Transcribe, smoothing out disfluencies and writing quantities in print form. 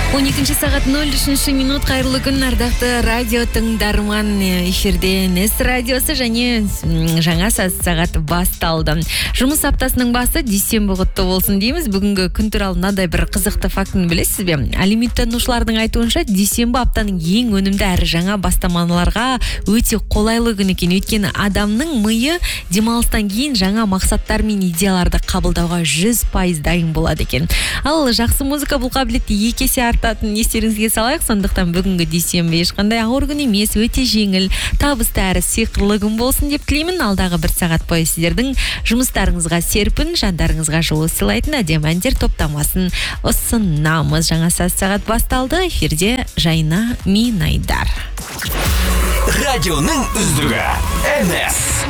12 сағат 03 минут. Қайырлы күн, ардақты радио тыңдарман. Эфирде Нес радиосы және жаңа сағат басталды. Жұмыс аптасының басы дүйсенбі құтты болсын дейміз. Бүгінгі күн туралы мынадай бір қызықты фактын білесіз бе? Алименттанушылардың айтуынша дүйсенбі аптаның ең өнімді әрі жаңа бастамаларға өте қолайлы күн екен. Өйткені адамның миы демалыстан кейін жаңа мақсаттар мен идеяларды қабылдауға 100% дайын болады екен. Ал жақсы музыка бұл қабілетті екі есе артатын естеріңізге салайық. Сондықтан бүгінгі дүйсенбі ешқандай ауыр күн емес, өте жеңіл, табысты әрі сиқырлы күн болсын деп тілеймін. Алдағы бір сағат бойы сіздердің жұмыстарыңызға серпін, жандарыңызға жылу сыйлайтын әдемі әндер топтамасын ұсынамыз. Жаңа сағат басталды. Эфирде Жайна Минайдар. Радионың үздігі NS.